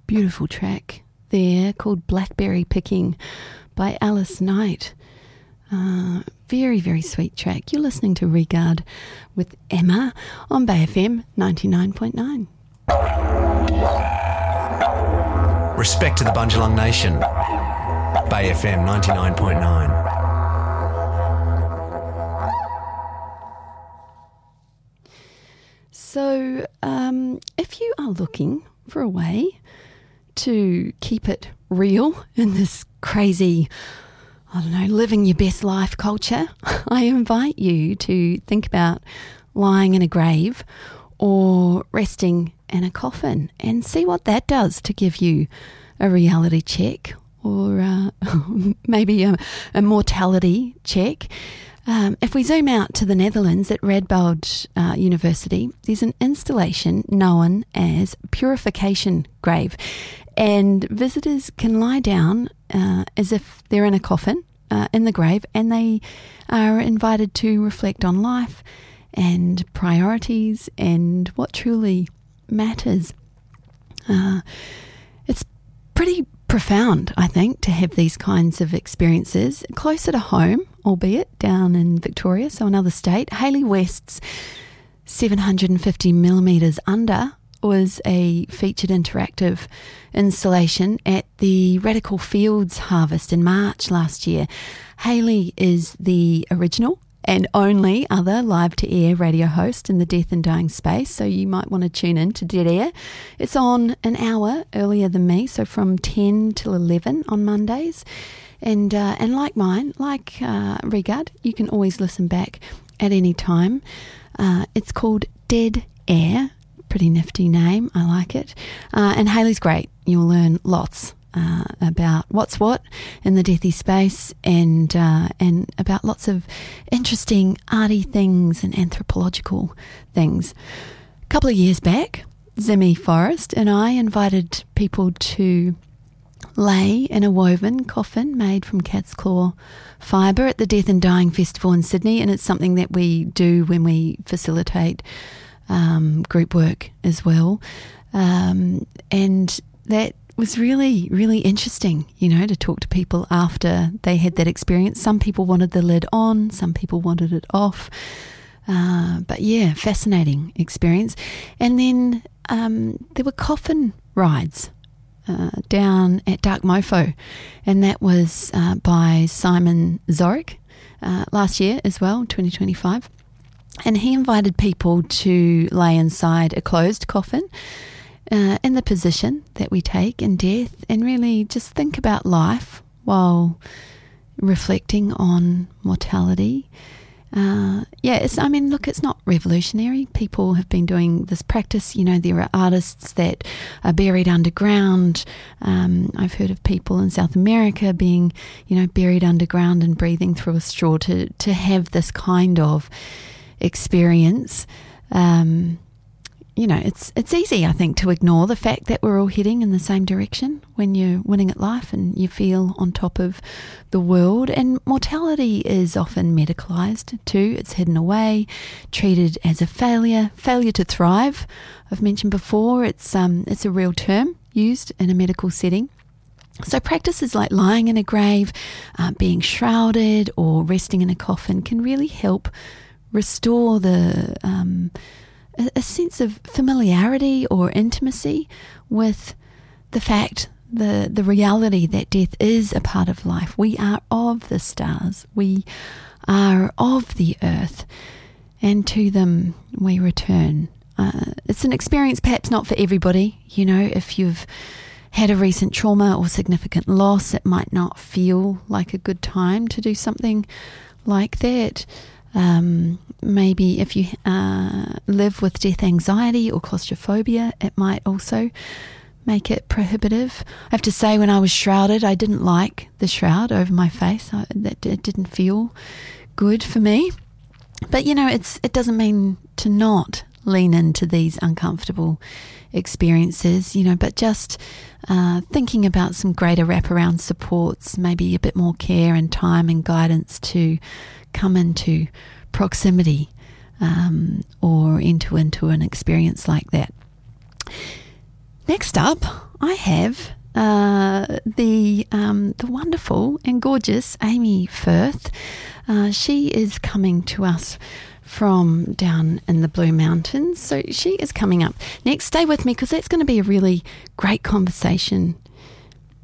Beautiful track there called Blackberry Picking by Alice Knight. Very, very sweet track. You're listening to Regard with Emma on Bay FM 99.9. Respect to the Bundjalung Nation. Bay FM 99.9. So, if you are looking for a way to keep it real in this crazy, I don't know, living your best life culture, I invite you to think about lying in a grave or resting in a coffin and see what that does to give you a reality check or maybe a mortality check. If we zoom out to the Netherlands at Radboud University, there's an installation known as Purification Grave, and visitors can lie down as if they're in a coffin in the grave, and they are invited to reflect on life and priorities and what truly matters. It's pretty profound, I think, to have these kinds of experiences closer to home, albeit down in Victoria, so another state. Hayley West's 750 millimetres Under was a featured interactive installation at the Radical Fields Harvest in March last year. Hayley is the original and only other live-to-air radio host in the death and dying space, so you might want to tune in to Dead Air. It's on an hour earlier than me, so from 10 till 11 on Mondays. And like mine, like Regard, you can always listen back at any time. It's called Dead Air. Pretty nifty name. I like it. And Hayley's great. You'll learn lots about what's what in the deathy space and about lots of interesting arty things and anthropological things. A couple of years back, Zimmy Forrest and I invited people to lay in a woven coffin made from cat's claw fibre at the Death and Dying Festival in Sydney, and it's something that we do when we facilitate group work as well. And that was really, really interesting, to talk to people after they had that experience. Some people wanted the lid on, some people wanted it off. But yeah, fascinating experience. And then there were coffin rides down at Dark Mofo, and that was by Simon Zorik last year as well, 2025. And he invited people to lay inside a closed coffin in the position that we take in death and really just think about life while reflecting on mortality. It's not revolutionary. People have been doing this practice. There are artists that are buried underground. I've heard of people in South America being, buried underground and breathing through a straw to have this kind of experience. It's easy, I think, to ignore the fact that we're all heading in the same direction when you're winning at life and you feel on top of the world. And mortality is often medicalised too. It's hidden away, treated as a failure to thrive. I've mentioned before, it's a real term used in a medical setting. So practices like lying in a grave, being shrouded or resting in a coffin can really help restore a sense of familiarity or intimacy with the fact, the reality that death is a part of life. We are of the stars. We are of the earth, and to them we return. It's an experience perhaps not for everybody. If you've had a recent trauma or significant loss, it might not feel like a good time to do something like that. Maybe if you live with death anxiety or claustrophobia, it might also make it prohibitive. I have to say, when I was shrouded, I didn't like the shroud over my face. It didn't feel good for me. But, it doesn't mean to not lean into these uncomfortable experiences, but just thinking about some greater wraparound supports, maybe a bit more care and time and guidance to come into proximity or into an experience like that. Next up, I have the wonderful and gorgeous Amy Firth. She is coming to us from down in the Blue Mountains. So she is coming up next. Stay with me because that's going to be a really great conversation